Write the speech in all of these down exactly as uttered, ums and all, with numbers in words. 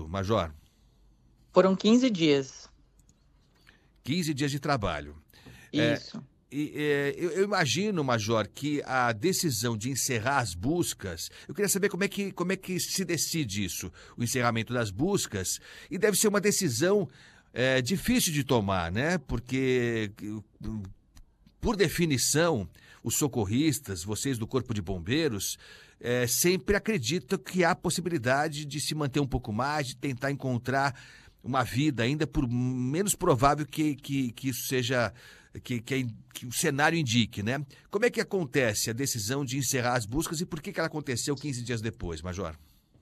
Major? Foram quinze dias. quinze dias de trabalho. Isso. É, e, é, eu, eu imagino, Major, que a decisão de encerrar as buscas, eu queria saber como é que, como é que se decide isso, o encerramento das buscas, e deve ser uma decisão é, difícil de tomar, né? Porque, por definição, os socorristas, vocês do Corpo de Bombeiros, é, sempre acreditam que há possibilidade de se manter um pouco mais, de tentar encontrar uma vida, ainda por menos provável que, que, que isso seja, que, que, que o cenário indique, né? Como é que acontece a decisão de encerrar as buscas e por que, que ela aconteceu quinze dias depois, Major?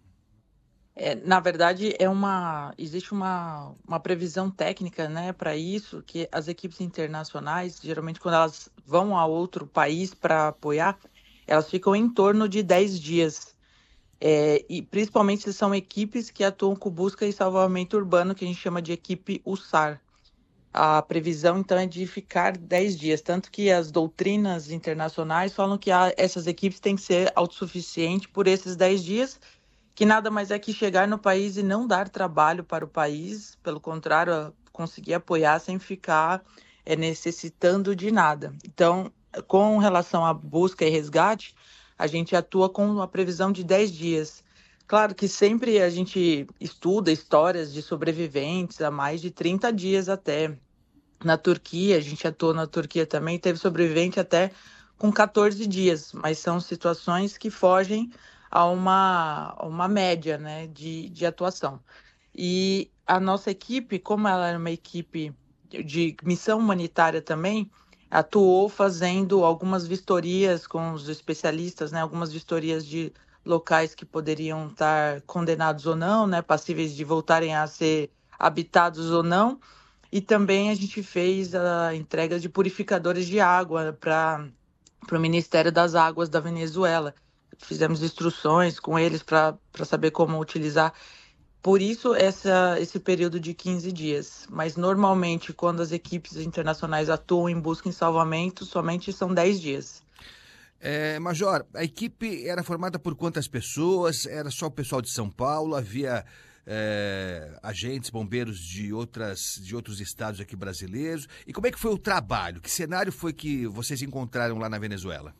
É, na verdade, é uma, existe uma, uma previsão técnica, né, para isso, que as equipes internacionais, geralmente quando elas vão a outro país para apoiar, elas ficam em torno de dez dias. É, e principalmente se são equipes que atuam com busca e salvamento urbano, que a gente chama de equipe U S A R. A previsão, então, é de ficar dez dias, tanto que as doutrinas internacionais falam que a, essas equipes têm que ser autossuficientes por esses dez dias, que nada mais é que chegar no país e não dar trabalho para o país, pelo contrário, conseguir apoiar sem ficar é, necessitando de nada. Então, com relação à busca e resgate, a gente atua com uma previsão de dez dias. Claro que sempre a gente estuda histórias de sobreviventes há mais de trinta dias até. Na Turquia, a gente atuou na Turquia também, teve sobrevivente até com quatorze dias, mas são situações que fogem a uma, a uma média, né, de, de atuação. E a nossa equipe, como ela era uma equipe de missão humanitária também, atuou fazendo algumas vistorias com os especialistas, né, algumas vistorias de locais que poderiam estar condenados ou não, né, passíveis de voltarem a ser habitados ou não. E também a gente fez a entrega de purificadores de água para o Ministério das Águas da Venezuela. Fizemos instruções com eles para saber como utilizar. Por isso, essa, esse período de quinze dias. Mas, normalmente, quando as equipes internacionais atuam em busca e salvamento, somente são dez dias. É, Major, a equipe era formada por quantas pessoas? Era só o pessoal de São Paulo? Havia é, agentes, bombeiros de, outras, de outros estados aqui brasileiros? E como é que foi o trabalho? Que cenário foi que vocês encontraram lá na Venezuela?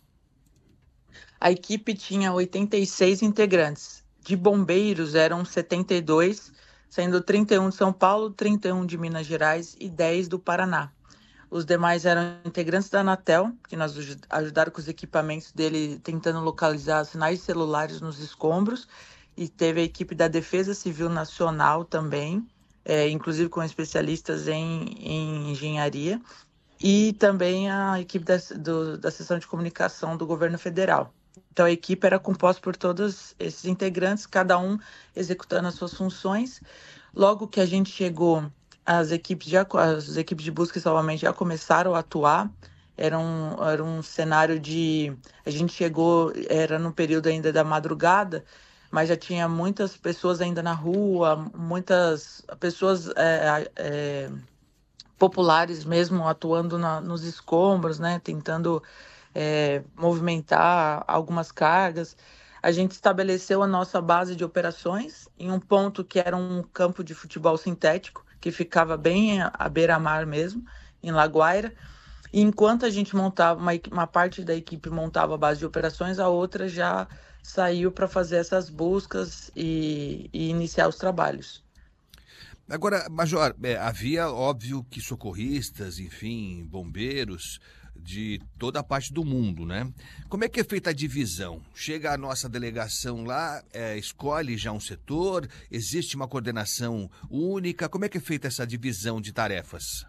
A equipe tinha oitenta e seis integrantes. De bombeiros eram setenta e dois, sendo trinta e um de São Paulo, trinta e um de Minas Gerais e dez do Paraná. Os demais eram integrantes da Anatel, que nos ajudaram com os equipamentos dele, tentando localizar sinais celulares nos escombros. E teve a equipe da Defesa Civil Nacional também, é, inclusive com especialistas em, em engenharia. E também a equipe da, do, da seção de comunicação do governo federal. Então, a equipe era composta por todos esses integrantes, cada um executando as suas funções. Logo que a gente chegou, as equipes, já, as equipes de busca e salvamento já começaram a atuar. Era um, era um cenário de... A gente chegou, era no período ainda da madrugada, mas já tinha muitas pessoas ainda na rua, muitas pessoas... É, é, populares mesmo atuando na, nos escombros, né, tentando é, movimentar algumas cargas. A gente estabeleceu a nossa base de operações em um ponto que era um campo de futebol sintético, que ficava bem à beira-mar mesmo, em Laguaira. E enquanto a gente montava, uma, uma parte da equipe montava a base de operações, a outra já saiu para fazer essas buscas e, e iniciar os trabalhos. Agora, Major, é, havia, óbvio, que socorristas, enfim, bombeiros de toda a parte do mundo, né? Como é que é feita a divisão? Chega a nossa delegação lá, é, escolhe já um setor, existe uma coordenação única? Como é que é feita essa divisão de tarefas?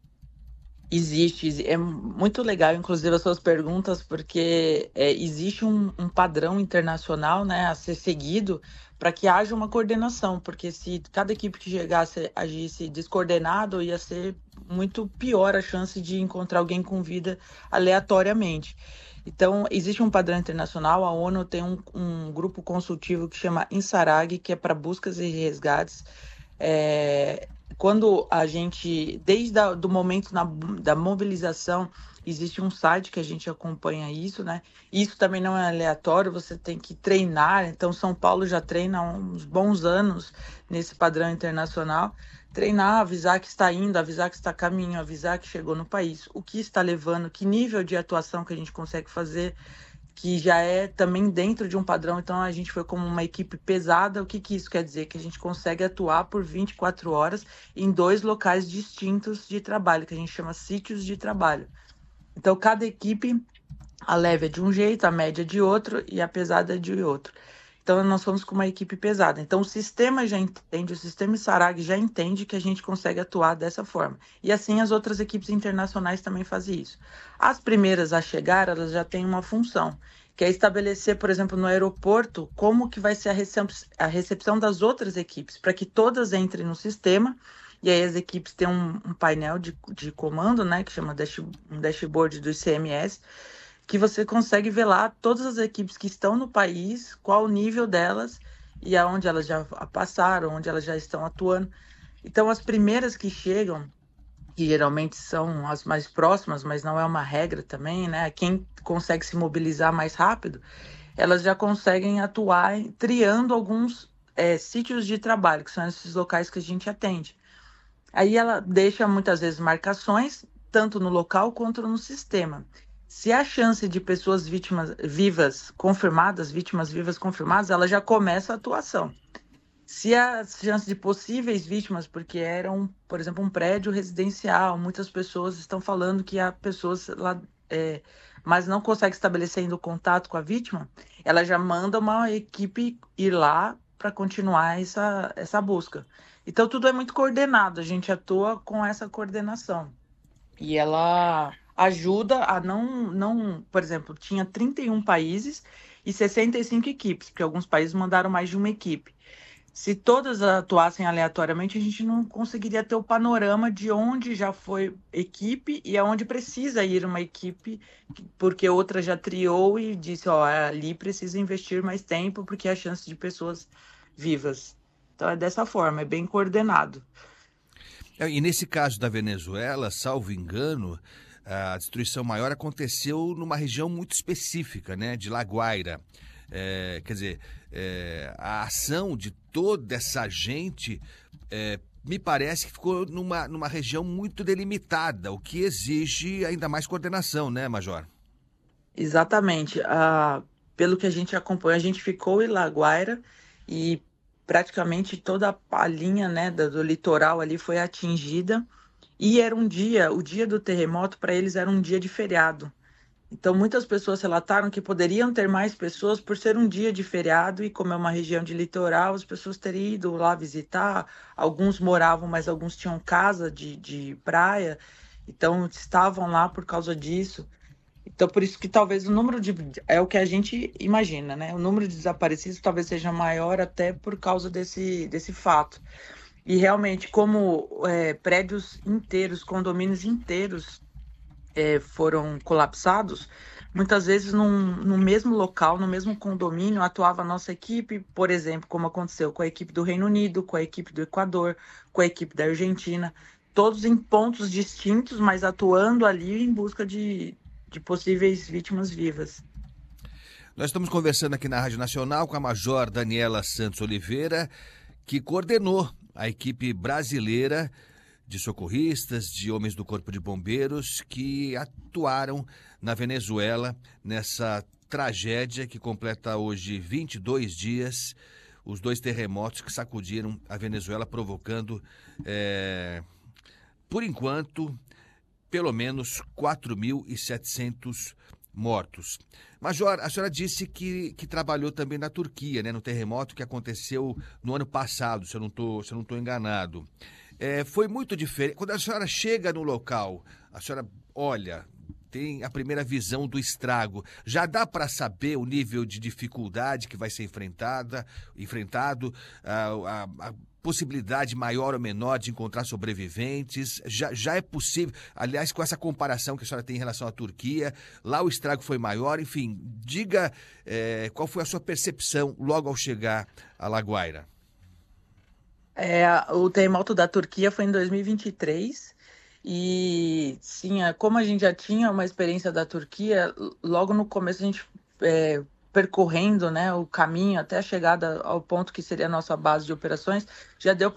Existe, é muito legal, inclusive, as suas perguntas, porque é, existe um, um padrão internacional, né, a ser seguido para que haja uma coordenação, porque se cada equipe que chegasse agisse descoordenado, ia ser muito pior a chance de encontrar alguém com vida aleatoriamente. Então, existe um padrão internacional, a ONU tem um, um grupo consultivo que chama INSARAG, que é para buscas e resgates. É, quando a gente, desde o do momento na, da mobilização, existe um site que a gente acompanha isso, né? Isso também não é aleatório, você tem que treinar. Então, São Paulo já treina há uns bons anos nesse padrão internacional. Treinar, avisar que está indo, avisar que está a caminho, avisar que chegou no país, o que está levando, que nível de atuação que a gente consegue fazer, que já é também dentro de um padrão. Então, a gente foi como uma equipe pesada. O que, que isso quer dizer? Que a gente consegue atuar por vinte e quatro horas em dois locais distintos de trabalho, que a gente chama sítios de trabalho. Então, cada equipe, a leve é de um jeito, a média é de outro e a pesada é de outro. Então, nós fomos com uma equipe pesada. Então, o sistema já entende, o sistema SARAG já entende que a gente consegue atuar dessa forma. E assim, as outras equipes internacionais também fazem isso. As primeiras a chegar, elas já têm uma função, que é estabelecer, por exemplo, no aeroporto, como que vai ser a recep- a recepção das outras equipes, para que todas entrem no sistema. E aí as equipes têm um, um painel de, de comando, né, que chama dash, um dashboard do I C M S, que você consegue ver lá todas as equipes que estão no país, qual o nível delas e aonde elas já passaram, onde elas já estão atuando. Então, as primeiras que chegam, que geralmente são as mais próximas, mas não é uma regra também, né? Quem consegue se mobilizar mais rápido, elas já conseguem atuar triando alguns é, sítios de trabalho, que são esses locais que a gente atende. Aí ela deixa muitas vezes marcações, tanto no local quanto no sistema. Se a chance de pessoas vítimas vivas confirmadas, vítimas vivas confirmadas, ela já começa a atuação. Se a chance de possíveis vítimas, porque era, um, por exemplo, um prédio residencial, muitas pessoas estão falando que há pessoas lá, é, mas não consegue estabelecer ainda o contato com a vítima, ela já manda uma equipe ir lá para continuar essa, essa busca. Então, tudo é muito coordenado, a gente atua com essa coordenação. E ela ajuda a não, não, por exemplo, tinha trinta e um países e sessenta e cinco equipes, porque alguns países mandaram mais de uma equipe. Se todas atuassem aleatoriamente, a gente não conseguiria ter o panorama de onde já foi equipe e aonde precisa ir uma equipe, porque outra já triou e disse, ó, ali precisa investir mais tempo, porque é a chance de pessoas vivas. Então é dessa forma, é bem coordenado. E nesse caso da Venezuela, salvo engano, a destruição maior aconteceu numa região muito específica, né, de La Guaira. É, quer dizer, é, a ação de toda essa gente é, me parece que ficou numa, numa região muito delimitada, o que exige ainda mais coordenação, né, Major? Exatamente. Ah, pelo que a gente acompanha, a gente ficou em La Guaira e praticamente toda a linha, né, do, do litoral ali foi atingida. E era um dia, o dia do terremoto para eles era um dia de feriado. Então, muitas pessoas relataram que poderiam ter mais pessoas por ser um dia de feriado e como é uma região de litoral, as pessoas teriam ido lá visitar. Alguns moravam, mas alguns tinham casa de, de praia, então estavam lá por causa disso. Então, por isso que talvez o número de... É o que a gente imagina, né? O número de desaparecidos talvez seja maior até por causa desse, desse fato. E realmente, como é, prédios inteiros, condomínios inteiros é, foram colapsados, muitas vezes num, no mesmo local, no mesmo condomínio, atuava a nossa equipe, por exemplo, como aconteceu com a equipe do Reino Unido, com a equipe do Equador, com a equipe da Argentina, todos em pontos distintos, mas atuando ali em busca de, de possíveis vítimas vivas. Nós estamos conversando aqui na Rádio Nacional com a Major Daniela Santos Oliveira, que coordenou a equipe brasileira de socorristas, de homens do Corpo de Bombeiros que atuaram na Venezuela nessa tragédia que completa hoje vinte e dois dias, os dois terremotos que sacudiram a Venezuela, provocando, é, por enquanto, pelo menos quatro mil e setecentos mortos. Major, a senhora disse que, que trabalhou também na Turquia, né, no terremoto que aconteceu no ano passado, se eu não estou, se eu não estou enganado. É, foi muito diferente. Quando a senhora chega no local, a senhora olha, tem a primeira visão do estrago. Já dá para saber o nível de dificuldade que vai ser enfrentada, enfrentado, a, a, a possibilidade maior ou menor de encontrar sobreviventes. Já, já é possível, aliás, com essa comparação que a senhora tem em relação à Turquia, lá o estrago foi maior. Enfim, diga é, qual foi a sua percepção logo ao chegar a La Guaira. É, o terremoto da Turquia foi em dois mil e vinte e três e, sim, é, como a gente já tinha uma experiência da Turquia, l- logo no começo a gente é, percorrendo, né, o caminho até a chegada ao ponto que seria a nossa base de operações, já deu